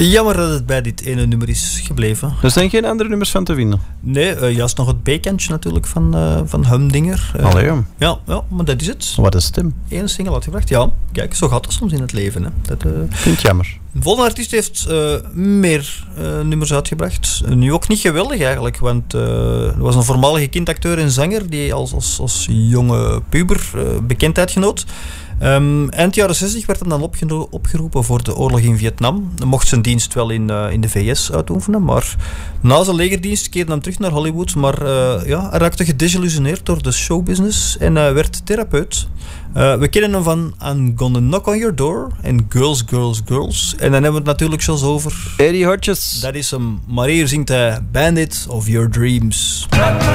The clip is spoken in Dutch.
Jammer dat het bij dit ene nummer is gebleven. Er zijn geen andere nummers van te vinden? Nee, juist nog het B-kantje natuurlijk van Humdinger. Allee, ja, maar dat is het. Wat een stem. 1 single uitgebracht. Ja, kijk, zo gaat het soms in het leven. Hè. Dat, vind ik jammer. De volgende artiest heeft meer nummers uitgebracht. Nu ook niet geweldig eigenlijk, want er was een voormalige kindacteur en zanger die als jonge puber bekendheid genoot. Eind jaren 60 werd hij dan opgeroepen voor de oorlog in Vietnam. Hij mocht zijn dienst wel in de VS uitoefenen, maar na zijn legerdienst keerde hij terug naar Hollywood. Maar hij raakte gedesillusioneerd door de showbusiness en werd therapeut. We kennen hem van I'm Gonna Knock on Your Door en Girls, Girls, Girls. En dan hebben we het natuurlijk zelfs over Eddie Hodges. Dat is hem. Maar hier zingt hij Bandit of Your Dreams.